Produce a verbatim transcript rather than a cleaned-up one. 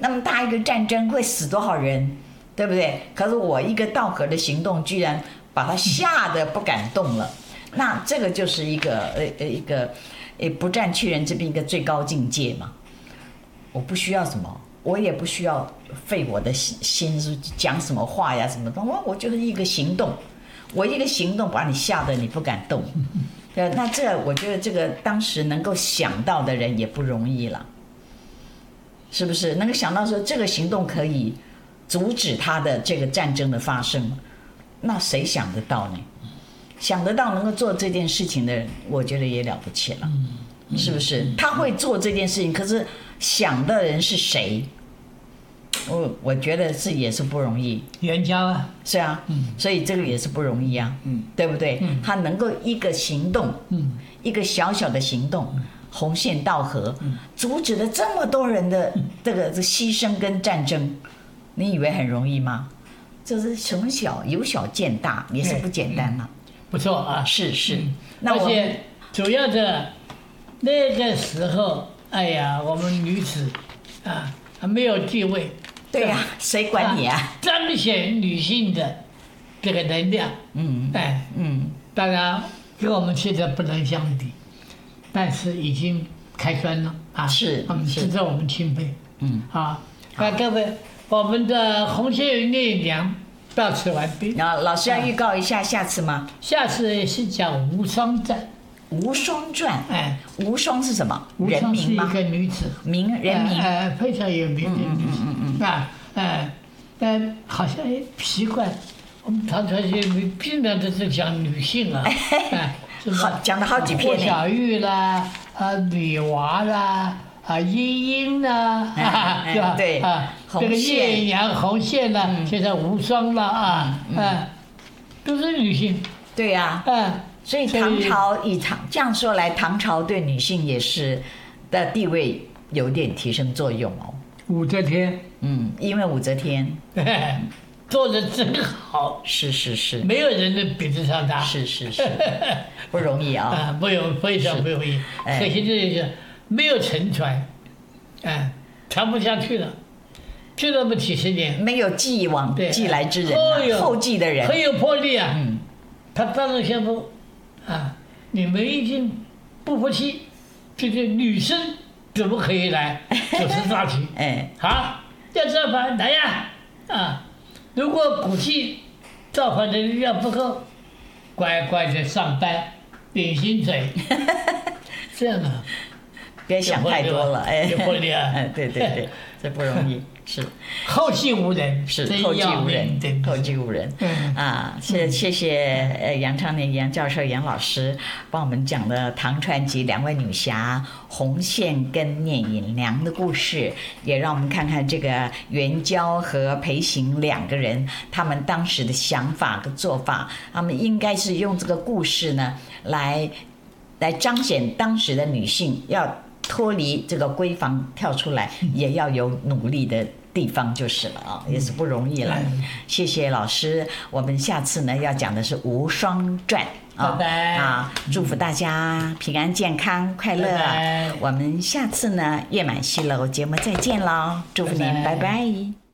那么大一个战争会死多少人，对不对？可是我一个道格的行动，居然把他吓得不敢动了。那这个就是一个呃呃一个呃不战屈人之兵一个最高境界嘛。我不需要什么，我也不需要费我的心思讲什么话呀什么的，我我就是一个行动，我一个行动把你吓得你不敢动。对，那这我觉得这个当时能够想到的人也不容易了，是不是？能够想到说这个行动可以阻止他的这个战争的发生，那谁想得到呢？想得到能够做这件事情的人，我觉得也了不起了，是不是？他会做这件事情，可是想的人是谁？我我觉得是也是不容易。 援交啊， 是啊，嗯，所以这个也是不容易啊，嗯，对不对？嗯，他能够一个行动，嗯，一个小小的行动，嗯、红线道合，嗯，阻止了这么多人的这个这牺牲跟战争，你以为很容易吗？就是从小由小见大，也是不简单嘛。 不错啊， 是是。 嗯、 那而且主要的那个时候，哎呀，我们女子啊没有地位。 对呀、啊，谁管你啊？ 彰显女性的这个能量，嗯，哎，嗯，当然跟我们现在不能相比，但是已经开端了啊！ 是， 我们值得我们钦佩， 嗯， 啊，那各位，我们的红线云念娘到此完毕。 然后老师要预告一下下次吗？ 下次是讲无双传。 无双传， 哎， 无双是什么？ 无双是一个女子， 名人名， 呃，非常有名的女子，嗯嗯嗯啊，呃，但好像奇怪，我们唐传学尽量都是讲女性啊， 哎，好讲了好几篇呢。 霍小玉啦，啊，女娃啦，啊，莺莺啦，是吧？对，啊，这个叶娘、红线啦，现在无双了啊，啊，都是女性。 对呀，嗯。所以唐朝以唐这样说来，唐朝对女性也是的地位有点提升作用哦。 武则天， 嗯，因为武则天做的真好， 是是是， 没有人能比得上她， 是是是，不容易啊， 啊，不容非常不容易，可惜这就是没有沉船，啊，传不下去了，就那么几十年， 没有继往继来之人，后继的人很有魄力啊，嗯，他当然宣布。啊！你们已经不服气，这个女生怎么可以来主持大局？哎，好，要造反来呀！啊，如果估计造反的力量不够，乖乖的上班领薪水，这样啊， 别想太多了，哎， 有魄力啊！ 哎，对对对，这不容易。是后继无人， 是后继无人，后继无人。嗯啊，谢谢谢呃杨昌年杨教授杨老师帮我们讲了唐传奇两位女侠红线跟聂隐娘的故事，也让我们看看这个援交和裴行两个人他们当时的想法和做法，他们应该是用这个故事呢来来彰显当时的女性要脱离这个闺房跳出来，也要有努力的地方就是了啊，也是不容易了。谢谢老师，我们下次呢要讲的是无双传啊啊！祝福大家平安健康快乐。我们下次呢月满西楼节目再见喽，祝福您，拜拜。